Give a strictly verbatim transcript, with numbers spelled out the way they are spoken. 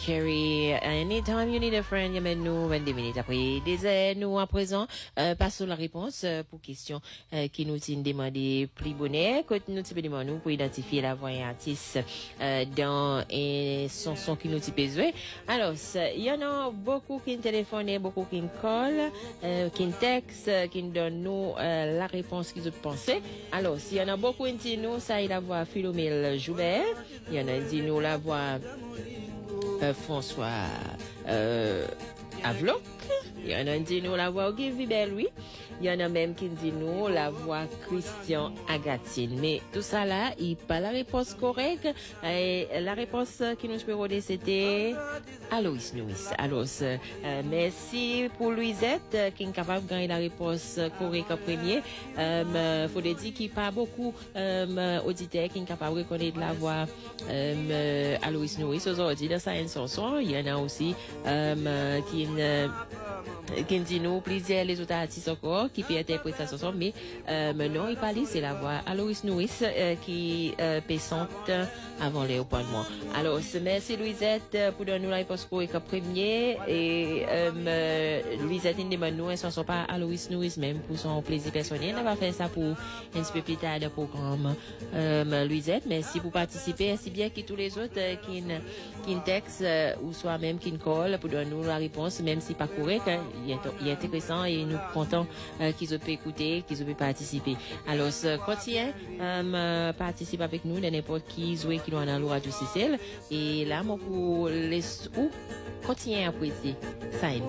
Kerry, anytime you need a friend, you nous vingt-deux minutes après. Déjà, nous à présent, euh, passons la réponse euh, pour question euh, qui nous ont demandé plus bonnet. Quand nous t'y demandons pour identifier la voix artiste euh, dans un son, son qui nous t'y besoin. Alors, il y en a beaucoup qui téléphonent, beaucoup qui call, euh, qui textent, qui nous donnent nous euh, la réponse qu'ils ont pensé. Alors, s'il y en a beaucoup qui disent nous, ça, il la voix Philomèle Joubert. Il y en a qui disent nous la voix Euh, François euh, Avloc. Il y en a qui dit nous la voix Guy Vibel, oui. Il y en a même qui dit nous la voix Christian Agatine. Mais tout ça là, il pas la réponse correcte. Et la réponse qui nous peut donner c'était Aloïs Nouis. Alors, euh, merci pour Louisette qui est capable de gagner la réponse correcte en premier. Euh, faut dire qu'il n'y a pas beaucoup euh, auditeurs qui sont capables de reconnaître la voix euh, Aloïs Nouis. Aujourd'hui, dans sa chanson, il y en a aussi euh, qui euh, qui dit nous plaisir les autres artistes encore qui peut interpréter sa chanson, mais euh, maintenant il parle c'est la voix Aloïs Nouis euh, qui euh, pésante avant les points de moi. Alors merci Louisette pour donner nous la réponse correcte premier et euh, Louisette ne demande nous une chanson pas Aloïs Nouis même pour son plaisir personnel. On va faire ça pour un petit peu plus tard dans le programme. Euh, Louisette, merci pour participer ainsi bien que tous les autres euh, qui qui textent euh, ou soit même qui call pour donner nous la réponse même si pas correct. Hein, il, est, il est intéressant et nous contents euh, qu'ils ont pu écouter, qu'ils ont pu participer. Alors, euh, continuez euh, participer avec nous dans n'importe qui jouer qui nous a dans l'eau Radio Cicel. Et là, moi, pour les ou continuez à apprécier ça.